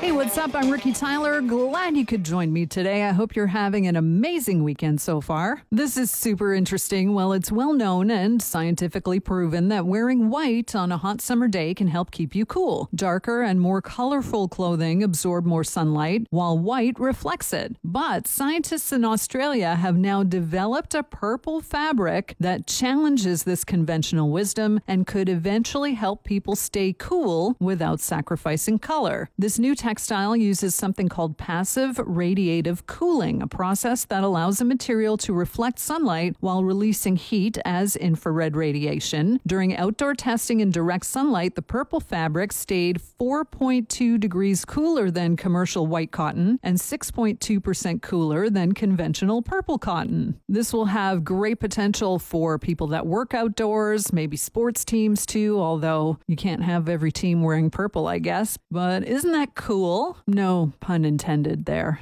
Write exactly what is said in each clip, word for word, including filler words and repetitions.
Hey, what's up? I'm Ricky Tyler. Glad you could join me today. I hope you're having an amazing weekend so far. This is super interesting. Well, it's well known and scientifically proven that wearing white on a hot summer day can help keep you cool. Darker and more colorful clothing absorb more sunlight, while white reflects it. But scientists in Australia have now developed a purple fabric that challenges this conventional wisdom and could eventually help people stay cool without sacrificing color. This new textile uses something called passive radiative cooling, a process that allows a material to reflect sunlight while releasing heat as infrared radiation. During outdoor testing in direct sunlight, the purple fabric stayed four point two degrees cooler than commercial white cotton and six point two percent cooler than conventional purple cotton. This will have great potential for people that work outdoors, maybe sports teams too, although you can't have every team wearing purple, I guess. But isn't that cool? No pun intended there.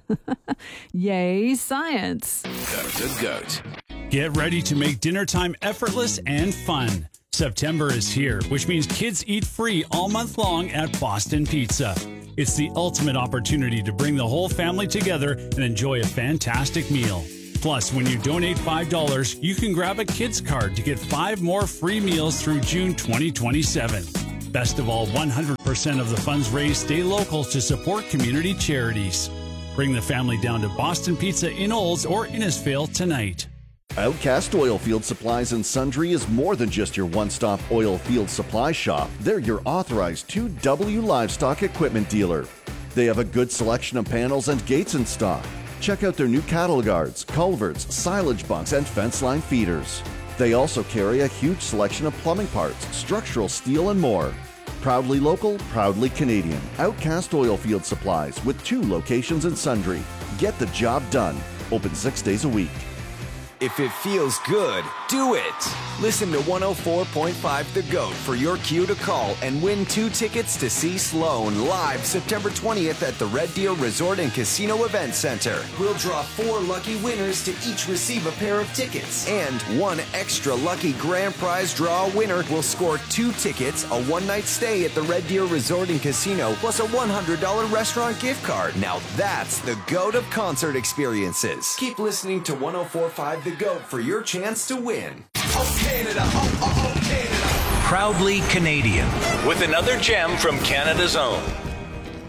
Yay, science. Goat to goat. Get ready to make dinner time effortless and fun. September is here, which means kids eat free all month long at Boston Pizza. It's the ultimate opportunity to bring the whole family together and enjoy a fantastic meal. Plus, when you donate five dollars, you can grab a kids card to get five more free meals through June twenty twenty-seven. Best of all, one hundred percent of the funds raised stay local to support community charities. Bring the family down to Boston Pizza in Olds or Innisfail tonight. Outcast Oilfield Supplies and Sundry is more than just your one-stop oil field supply shop. They're your authorized two W livestock equipment dealer. They have a good selection of panels and gates in stock. Check out their new cattle guards, culverts, silage bunks, and fence line feeders. They also carry a huge selection of plumbing parts, structural steel, and more. Proudly local, proudly Canadian. Outcast Oilfield Supplies with two locations in Sundry. Get the job done. Open six days a week. If it feels good, do it. Listen to one oh four point five The GOAT for your cue to call and win two tickets to see Sloan live September twentieth at the Red Deer Resort and Casino Event Center. We'll draw four lucky winners to each receive a pair of tickets. And one extra lucky grand prize draw winner will score two tickets, a one-night stay at the Red Deer Resort and Casino, plus a one hundred dollars restaurant gift card. Now that's the GOAT of concert experiences. Keep listening to one oh four point five The GOAT for your chance to win. Oh, Canada! Oh, oh, oh, Canada! Proudly Canadian, with another gem from Canada's own.